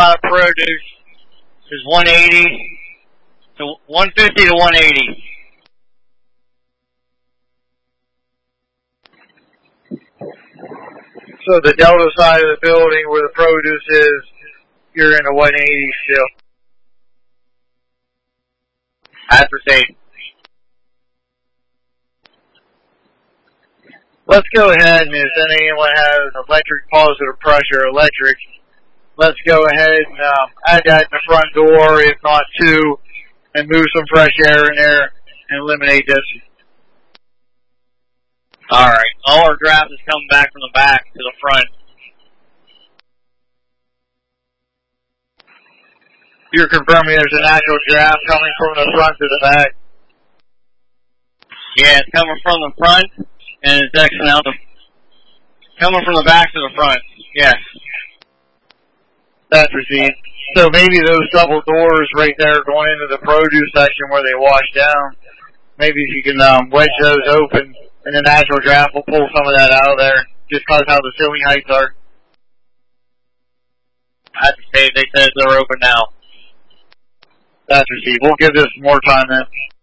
about produce is 180 to 150 to 180. So the Delta side of the building where the produce is, you're in a 180 still. That's received. Let's go ahead, and if anyone has electric positive pressure, let's go ahead and add that in the front door, if not two, and move some fresh air in there and eliminate this. Alright, all our draft is coming back from the back to the front. You're confirming there's a natural draft coming from the front to the back? Yeah, it's coming from the front, and it's exiting out coming from the back to the front. Yes. That's received. So maybe those double doors right there going into the produce section where they wash down, maybe if you can wedge those open, and the natural draft will pull some of that out of there, just because how the ceiling heights are. That's received. They said they're open now. That's received. We'll give this more time then.